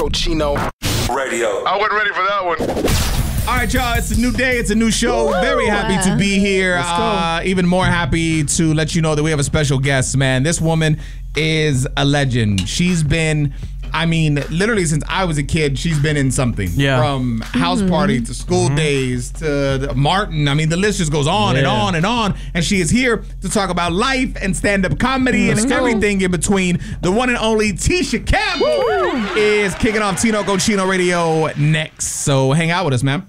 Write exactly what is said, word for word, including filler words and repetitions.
Cochino Radio. I wasn't ready for that one. All right, y'all, it's a new day. It's a new show. Woo! Very happy to be here. Let's go. Uh, even more happy to let you know that we have a special guest, man. This woman is a legend. She's been, I mean, literally since I was a kid, she's been in something. Yeah. From house party to school Mm-hmm. days to the Martin. I mean, the list just goes on and Yeah. on and on. And she is here to talk about life and stand-up comedy and everything in between. The one and only Tisha Campbell is kicking off Tino Cochino Radio next. So hang out with us, man.